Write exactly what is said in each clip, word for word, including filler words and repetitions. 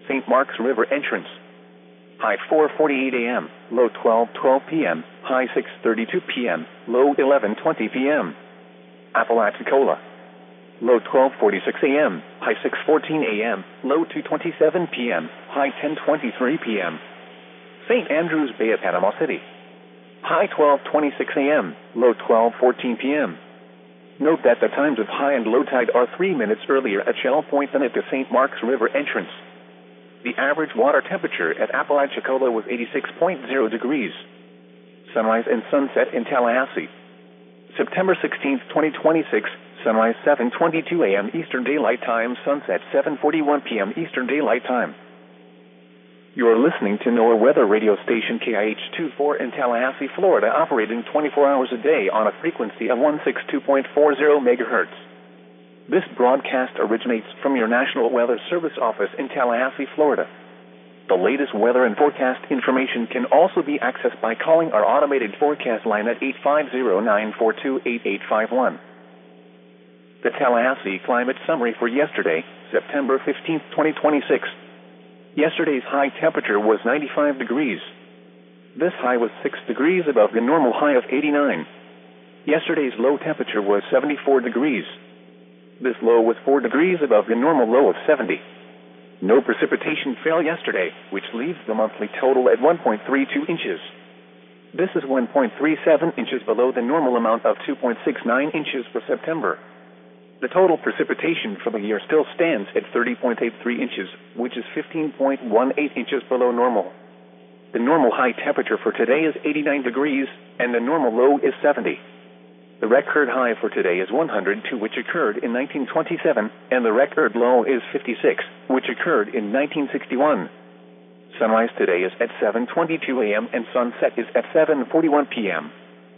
Saint Mark's River entrance. High four forty-eight a m, low twelve twelve p m, high six thirty-two p m, low eleven twenty p m Apalachicola. Low twelve forty-six a m, high six fourteen a m, low two twenty-seven p m, high ten twenty-three p m Saint Andrews Bay at Panama City. High twelve twenty-six a m, low twelve fourteen p m Note that the times of high and low tide are three minutes earlier at Shell Point than at the Saint Mark's River entrance. The average water temperature at Apalachicola was eighty-six point zero degrees. Sunrise and sunset in Tallahassee. September sixteenth, twenty twenty-six, sunrise seven twenty-two a m Eastern Daylight Time, sunset seven forty-one p m Eastern Daylight Time. You are listening to NOAA Weather Radio Station K I H twenty-four in Tallahassee, Florida, operating twenty-four hours a day on a frequency of one sixty-two point four zero megahertz. This broadcast originates from your National Weather Service office in Tallahassee, Florida. The latest weather and forecast information can also be accessed by calling our automated forecast line at eight five zero, nine four two, eight eight five one. The Tallahassee Climate Summary for yesterday, September fifteenth, twenty twenty-six. Yesterday's high temperature was ninety-five degrees. This high was six degrees above the normal high of eighty-nine. Yesterday's low temperature was seventy-four degrees. This low was four degrees above the normal low of seventy. No precipitation fell yesterday, which leaves the monthly total at one point three two inches. This is one point three seven inches below the normal amount of two point six nine inches for September. The total precipitation for the year still stands at thirty point eight three inches, which is fifteen point one eight inches below normal. The normal high temperature for today is eighty-nine degrees, and the normal low is seventy. The record high for today is one hundred two, which occurred in nineteen twenty-seven, and the record low is fifty-six, which occurred in nineteen sixty-one. Sunrise today is at seven twenty-two a m and sunset is at seven forty-one p m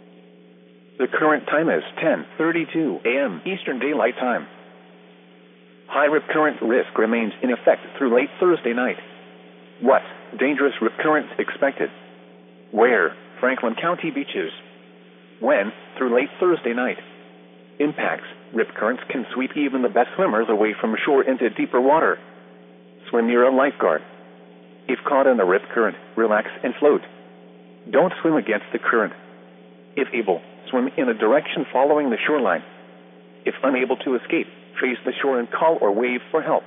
The current time is ten thirty-two a m Eastern Daylight Time. High rip current risk remains in effect through late Thursday night. What? Dangerous rip currents expected. Where? Franklin County beaches. When? Through late Thursday night. Impacts. Rip currents can sweep even the best swimmers away from shore into deeper water. Swim near a lifeguard. If caught in a rip current, relax and float. Don't swim against the current. If able, swim in a direction following the shoreline. If unable to escape, face the shore and call or wave for help.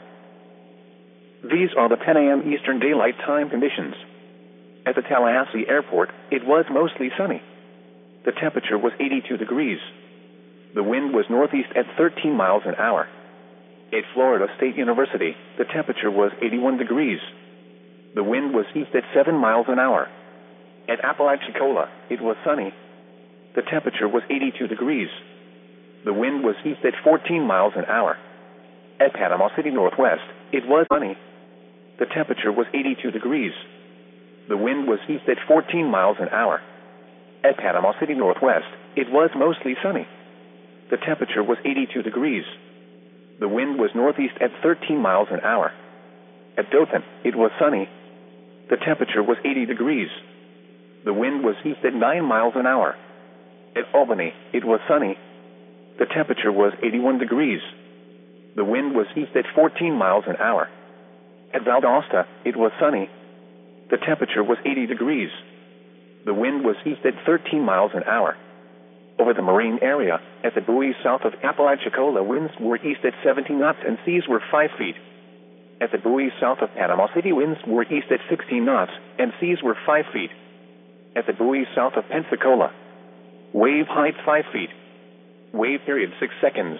These are the ten a m Eastern Daylight Time conditions. At the Tallahassee Airport, it was mostly sunny. The temperature was eighty-two degrees. The wind was northeast at thirteen miles an hour. At Florida State University, the temperature was eighty-one degrees. The wind was east at seven miles an hour. At Apalachicola, it was sunny. The temperature was eighty-two degrees. The wind was east at fourteen miles an hour. At Panama City Northwest, it was sunny. The temperature was eighty-two degrees. The wind was east at fourteen miles an hour. At Panama City Northwest, it was mostly sunny. The temperature was eighty-two degrees. The wind was northeast at thirteen miles an hour. At Dothan, it was sunny. The temperature was eighty degrees. The wind was east at nine miles an hour. At Albany, it was sunny. The temperature was eighty-one degrees. The wind was east at fourteen miles an hour. At Valdosta, it was sunny. The temperature was eighty degrees. The wind was east at thirteen miles an hour. Over the marine area, at the buoys south of Apalachicola, winds were east at seventeen knots and seas were five feet. At the buoys south of Panama City, winds were east at sixteen knots and seas were five feet. At the buoys south of Pensacola, wave height five feet. Wave period six seconds.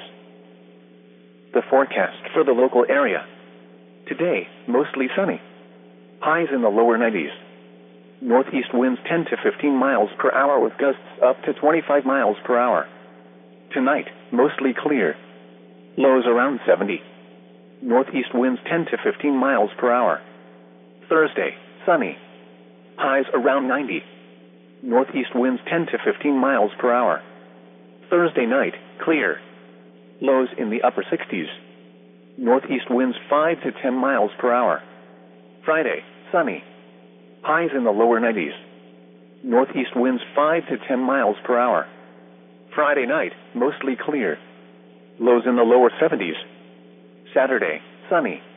The forecast for the local area. Today, mostly sunny. Highs in the lower nineties. Northeast winds ten to fifteen miles per hour with gusts up to twenty-five miles per hour. Tonight, mostly clear. Lows around seventy. Northeast winds ten to fifteen miles per hour. Thursday, sunny. Highs around ninety. Northeast winds ten to fifteen miles per hour. Thursday night, clear. Lows in the upper sixties. Northeast winds five to ten miles per hour. Friday, sunny. Highs in the lower nineties. Northeast winds five to ten miles per hour. Friday night, mostly clear. Lows in the lower seventies. Saturday, sunny.